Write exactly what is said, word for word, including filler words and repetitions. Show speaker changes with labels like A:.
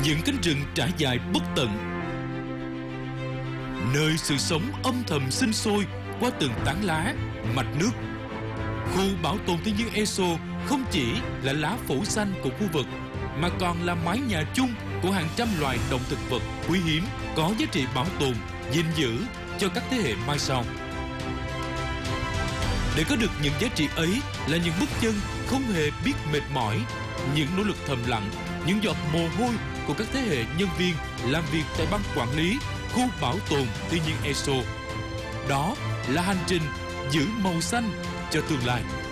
A: những cánh rừng trải dài bất tận, nơi sự sống âm thầm sinh sôi qua từng tán lá, mạch nước. Khu bảo tồn thiên nhiên e xô không chỉ là lá phủ xanh của khu vực, mà còn là mái nhà chung của hàng trăm loài động thực vật quý hiếm có giá trị bảo tồn, gìn giữ cho các thế hệ mai sau. Để có được những giá trị ấy là những bước chân không hề biết mệt mỏi, những nỗ lực thầm lặng, những giọt mồ hôi của các thế hệ nhân viên làm việc tại ban quản lý khu bảo tồn thiên nhiên e xô. Đó là hành trình giữ màu xanh cho tương lai.